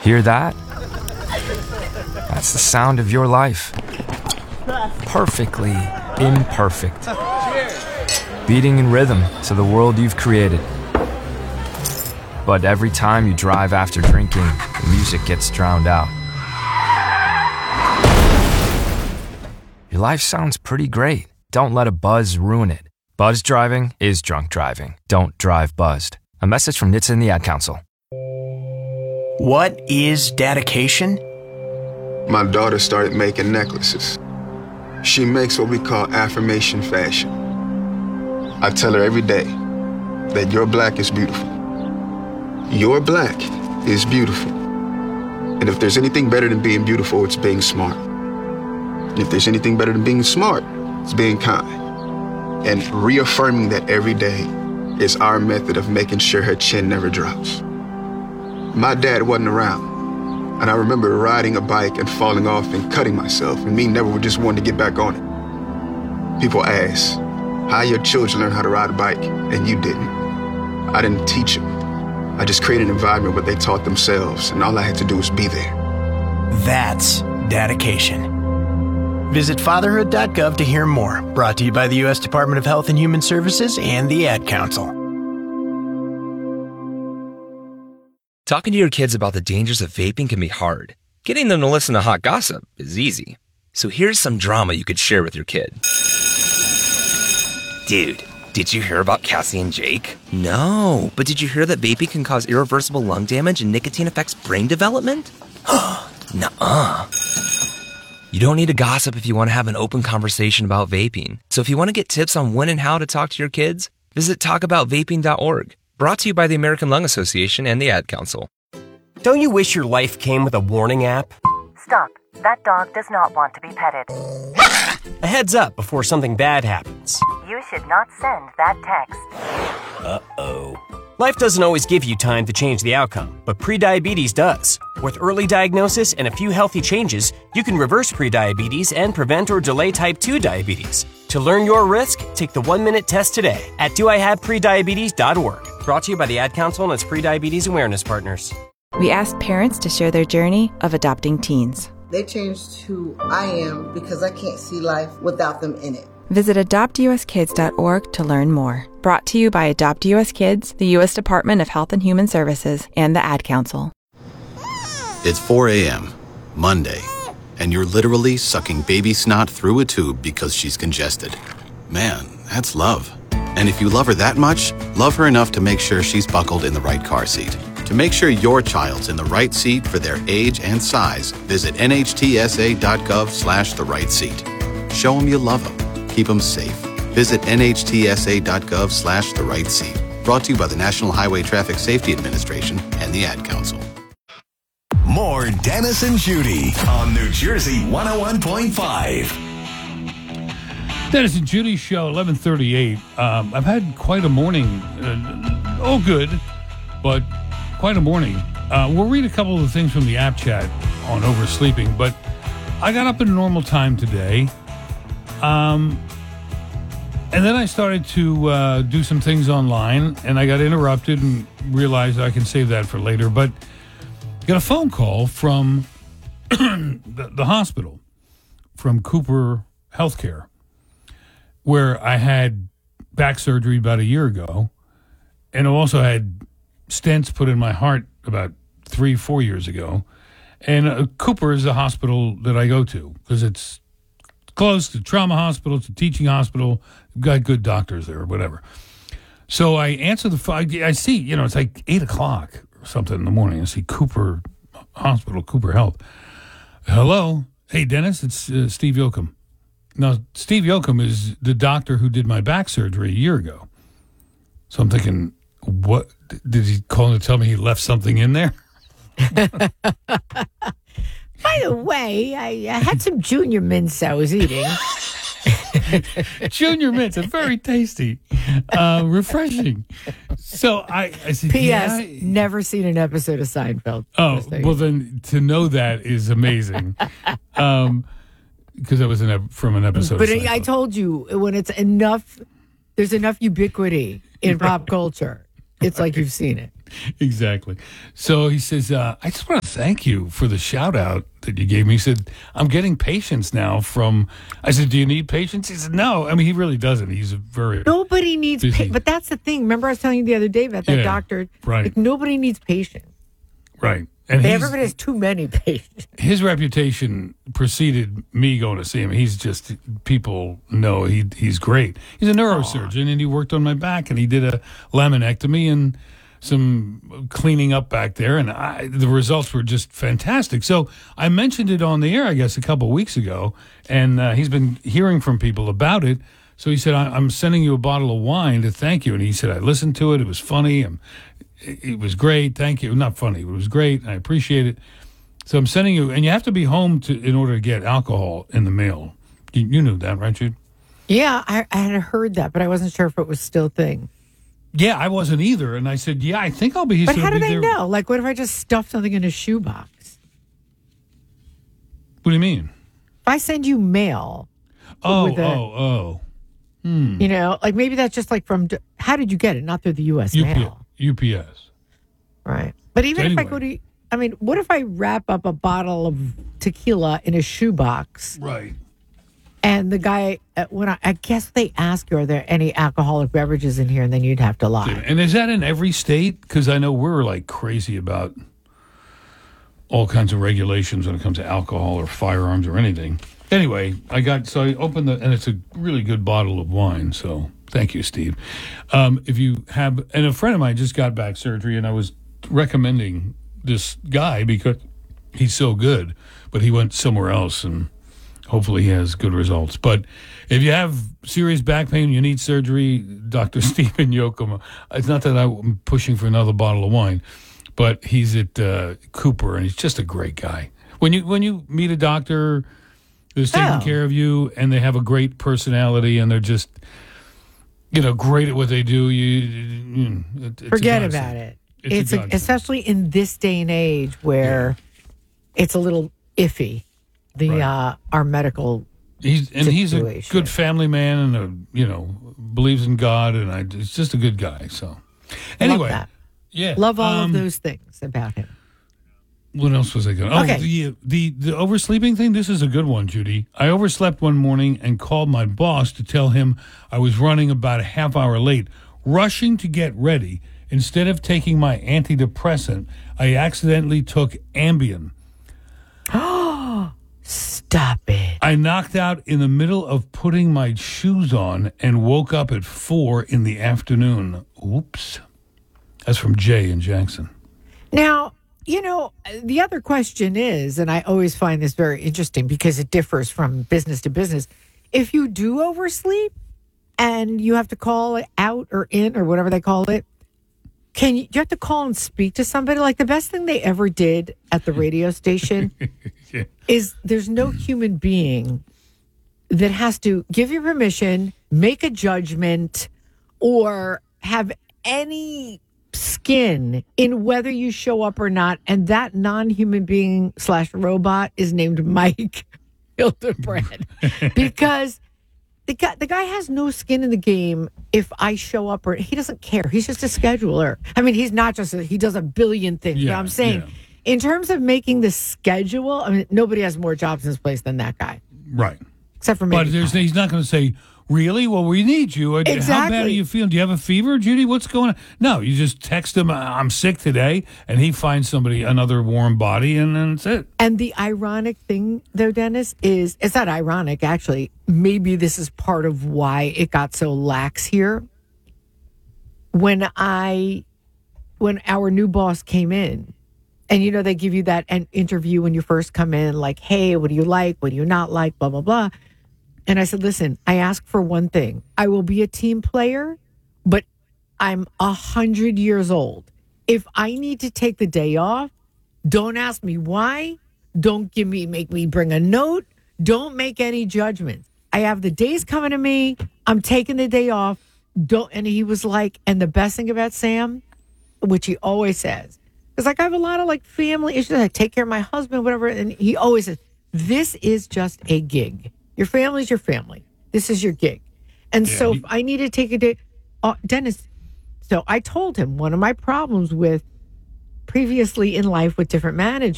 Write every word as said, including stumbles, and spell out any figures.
Hear that? That's the sound of your life. Perfectly imperfect. Beating in rhythm to the world you've created. But every time you drive after drinking, the music gets drowned out. Your life sounds pretty great. Don't let a buzz ruin it. Buzz driving is drunk driving. Don't drive buzzed. A message from N H T S A and the Ad Council. What is dedication? My daughter started making necklaces. She makes what we call affirmation fashion. I tell her every day that your black is beautiful. Your black is beautiful. And if there's anything better than being beautiful, it's being smart. And if there's anything better than being smart, it's being kind. And reaffirming that every day is our method of making sure her chin never drops. My dad wasn't around. And I remember riding a bike and falling off and cutting myself, and me never just wanting to get back on it. People ask, how your children learn how to ride a bike, and you didn't. I didn't teach them. I just created an environment where they taught themselves, and all I had to do was be there. That's dedication. Visit fatherhood dot gov to hear more. Brought to you by the U S Department of Health and Human Services and the Ad Council. Talking to your kids about the dangers of vaping can be hard. Getting them to listen to hot gossip is easy. So here's some drama you could share with your kid. Dude, did you hear about Cassie and Jake? No, but did you hear that vaping can cause irreversible lung damage and nicotine affects brain development? Nuh-uh. You don't need to gossip if you want to have an open conversation about vaping. So if you want to get tips on when and how to talk to your kids, visit talk about vaping dot org. Brought to you by the American Lung Association and the Ad Council. Don't you wish your life came with a warning app? Stop. That dog does not want to be petted. A heads up before something bad happens. You should not send that text. Uh-oh. Life doesn't always give you time to change the outcome, but prediabetes does. With early diagnosis and a few healthy changes, you can reverse prediabetes and prevent or delay type two diabetes. To learn your risk, take the one-minute test today at do I have prediabetes dot org. Brought to you by the Ad Council and its prediabetes awareness partners. We asked parents to share their journey of adopting teens. They changed who I am because I can't see life without them in it. Visit adopt u s kids dot org to learn more. Brought to you by Adopt U S Kids, the U S Department of Health and Human Services, and the Ad Council. It's four a.m., Monday, and you're literally sucking baby snot through a tube because she's congested. Man, that's love. And if you love her that much, love her enough to make sure she's buckled in the right car seat. To make sure your child's in the right seat for their age and size, visit N H T S A dot gov slash the right seat. Show them you love them. Keep them safe. Visit N H T S A dot gov slash the right seat. Brought to you by the National Highway Traffic Safety Administration and the Ad Council. More Dennis and Judy on New Jersey one oh one point five. Dennis and Judy Show, eleven thirty-eight. Um, I've had quite a morning. Uh, oh, good, but quite a morning. Uh, we'll read a couple of the things from the app chat on oversleeping, but I got up at a normal time today. Um, and then I started to uh, do some things online, and I got interrupted and realized I can save that for later. But got a phone call from the, the hospital, from Cooper Healthcare, where I had back surgery about a year ago, and I also had stents put in my heart about three, four years ago. And uh, Cooper is the hospital that I go to because it's close to trauma hospital, it's a teaching hospital, got good doctors there or whatever. So I answer the phone. I see, you know, it's like eight o'clock or something in the morning. I see Cooper Hospital, Cooper Health. Hello. Hey, Dennis, it's uh, Steve Yoakum. Now, Steve Yoakum is the doctor who did my back surgery a year ago. So I'm thinking, what? Did he call to tell me he left something in there? By the way, I, I had some Junior Mints I was eating. Junior Mints are very tasty, uh, refreshing. So I, I said, P S. Yeah, I, Never seen an episode of Seinfeld. Oh, well then to know that is amazing. um, because that was an, from an episode But of Seinfeld. I told you, when it's enough, there's enough ubiquity in pop culture it's like you've seen it. Exactly. So he says, uh, I just want to thank you for the shout out that you gave me. He said, I'm getting patients now from, I said, do you need patients? He said, no. I mean, he really doesn't. He's a very Nobody needs busy. pa- but that's the thing. Remember I was telling you the other day about that Yeah, doctor? right. Like, nobody needs patients. Right. And he's, Everybody has too many patients. his reputation preceded me going to see him. He's just, people know he he's great. He's a neurosurgeon, and he worked on my back, and he did a laminectomy and some cleaning up back there, and I, the results were just fantastic. So I mentioned it on the air, I guess, a couple of weeks ago, and uh, he's been hearing from people about it. So he said, I, I'm sending you a bottle of wine to thank you. And he said, I listened to it. It was funny. And it, it was great. Thank you. Not funny. It was great. I appreciate it. So I'm sending you, and you have to be home to in order to get alcohol in the mail. You, you knew that, right, Jude? Yeah, I, I had heard that, but I wasn't sure if it was still a thing. Yeah, I wasn't either. And I said, yeah, I think I'll be. But how do be they there. know? Like, what if I just stuff something in a shoebox? What do you mean? If I send you mail. Oh, with a, oh, oh. Hmm. You know, like maybe that's just like from, how did you get it? Not through the U S U P S, mail. U P S. Right. But even So if I anyway. go to, I mean, what if I wrap up a bottle of tequila in a shoebox? Right. And the guy, uh, when I, I guess they ask you, are there any alcoholic beverages in here? And then you'd have to lie. And is that in every state? Because I know we're like crazy about all kinds of regulations when it comes to alcohol or firearms or anything. Anyway, I got, so I opened the, and it's a really good bottle of wine. So thank you, Steve. Um, if you have, and a friend of mine just got back surgery, and I was recommending this guy because he's so good, but he went somewhere else, and hopefully he has good results. But if you have serious back pain, you need surgery, Doctor Stephen Yoakum. It's not that I'm pushing for another bottle of wine, but he's at uh, Cooper, and he's just a great guy. When you when you meet a doctor who's taking Oh. care of you, and they have a great personality, and they're just, you know, great at what they do, you, you it, it's a Forget godsend. about it. It's a It's, a, godsend. especially in this day and age where it's a little iffy. The uh, our medical He's and he's a situation. good family man, and a you know believes in God, and I, he's just a good guy. So anyway, that. yeah, Love all um, of those things about him. What else was I going? Oh, Okay. the the the oversleeping thing. This is a good one, Judy. I overslept one morning and called my boss to tell him I was running about a half hour late. Rushing to get ready, instead of taking my antidepressant, I accidentally took Ambien. Stop it. I knocked out in the middle of putting my shoes on and woke up at four in the afternoon. Oops. That's from Jay in Jackson. Now, you know, the other question is, and I always find this very interesting because it differs from business to business. If you do oversleep and you have to call it out or in or whatever they call it, can you, you have to call and speak to somebody? Like the best thing they ever did at the radio station Yeah. is there's no human being that has to give you permission, make a judgment, or have any skin in whether you show up or not. And that non-human being slash robot is named Mike Hildebrand because the guy, the guy has no skin in the game if I show up or he doesn't care. He's just a scheduler. I mean, he's not just a, he does a billion things. Yeah, but I'm saying yeah. in terms of making the schedule, I mean, nobody has more jobs in this place than that guy, Right. except for maybe. But there's, he's not going to say, really? Well, we need you. How bad are Exactly. you feeling? Do you have a fever, Judy? What's going on? No, you just text him, I'm sick today, and he finds somebody, another warm body, and then that's it. And the ironic thing, though, Dennis, is it's not ironic, actually. Maybe this is part of why it got so lax here. When I, when our new boss came in, and you know, they give you that an interview when you first come in, like, hey, what do you like? What do you not like? Blah, blah, blah. And I said, listen, I ask for one thing. I will be a team player, but I'm a hundred years old. If I need to take the day off, don't ask me why. Don't give me, make me bring a note. Don't make any judgments. I have the days coming to me. I'm taking the day off. Don't. And he was like, and the best thing about Sam, which he always says, is like, I have a lot of like family issues. I take care of my husband, whatever. And he always says, this is just a gig. Your family's your family. This is your gig. And Yeah, so he- if I need to take a day, uh, Dennis, So I told him one of my problems with previously in life with different managers